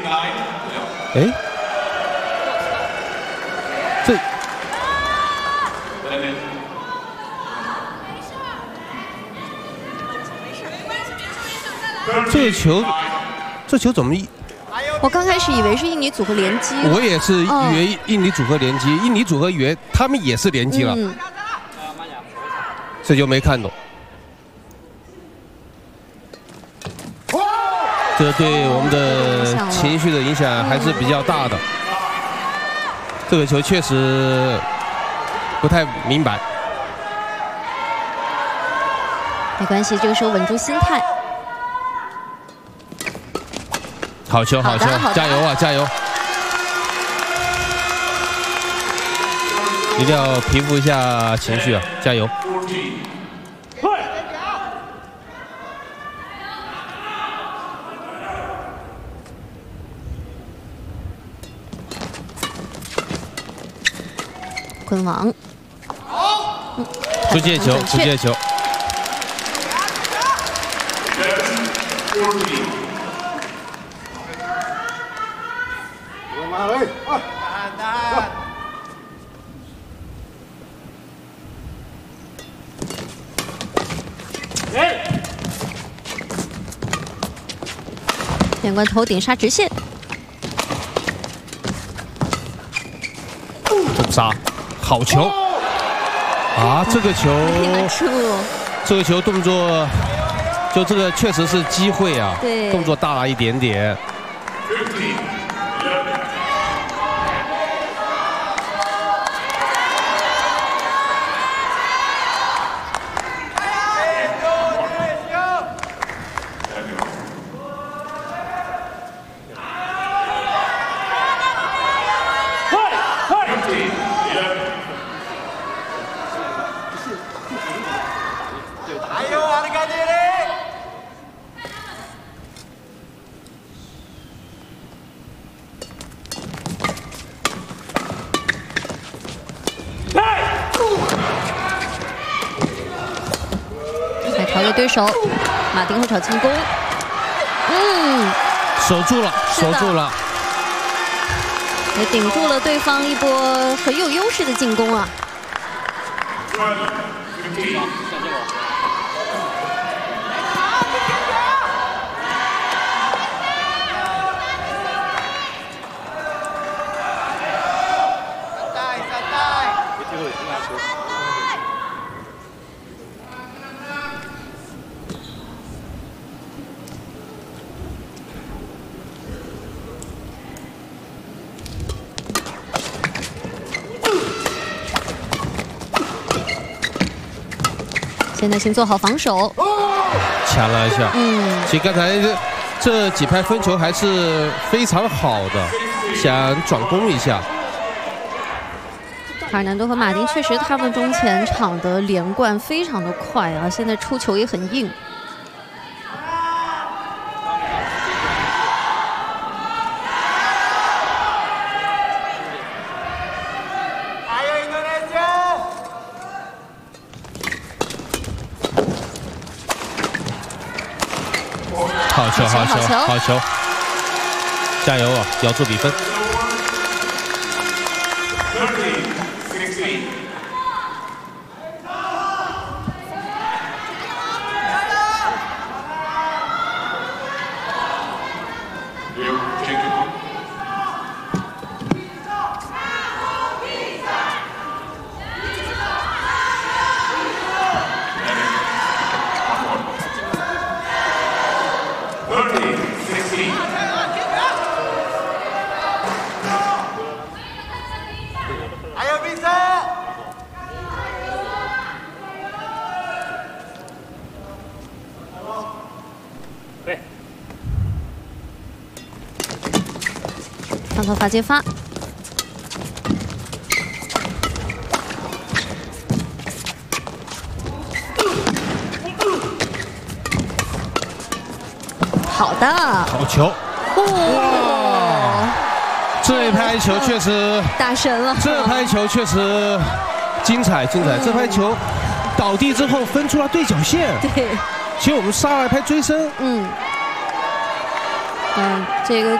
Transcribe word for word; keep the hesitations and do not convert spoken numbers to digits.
哎，这这个球，这球怎么一？ 我刚开始以为是印尼组合连击， 我也是以为印尼组合连击，哦、印尼组合以为他们也是连击了，嗯、这就没看懂。这对我们的情绪的影响还是比较大的。这个球确实不太明白。 没关系，这个时候稳住心态。 好球，好球，加油啊，加油！一定要平复一下情绪啊，加油！ 捆网， 嗯，出界球，出界球。 面关头顶杀直线， 重杀，好球！啊，这个球，这个球动作，就这个确实是机会啊， 对， 动作大了一点点。 调节对手，马丁后场进攻，嗯， 守住了，守住了， 也顶住了对方一波很有优势的进攻啊。现在先做好防守， 抢了一下。嗯，其实刚才这几拍分球还是非常好的，想转攻一下。 卡尔南多和马丁确实他们中前场的连贯非常的快啊，现在出球也很硬。 好球，好球，好球！加油啊，咬住比分。上头发接发，好的， 好球！哇，这一拍球确实打神了， 这拍球确实精彩精彩。这拍球倒地之后分出了对角线， 对。 其实我们杀了一拍追身， 嗯，嗯，这个